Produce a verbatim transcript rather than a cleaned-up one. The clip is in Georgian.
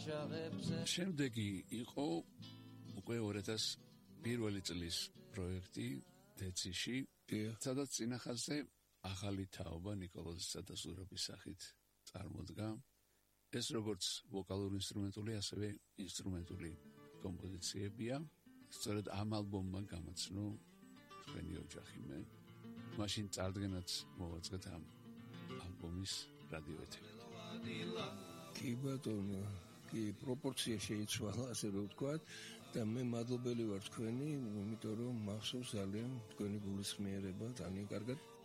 შემდეგი იყო უკვე ორი ათას პირველი წლის პროექტი დეციში, სადაც წინახაზე ახალი თაობა ნიკოლოზისა და ზურაბის სახით წარმოდგა. ეს როგორც ვოკალური ინსტრუმენტული, ასევე ინსტრუმენტული კომპოზიციებია. სწორედ ამ ალბომმა გამოცნო თქვენი ოჯახი მე. მაშინ წარდგენაც მოვაწყეთ ამ ალბომის რადიო ეთერში. კი ბატონო, კი პროპორცია შეიცვალა, ასე რომ ვთქვათ, და მე მადლობელი ვარ თქვენი, იმიტომ რომ მახსოვს ძალიან თქვენი გულისხმიერება, ძალიან კარგად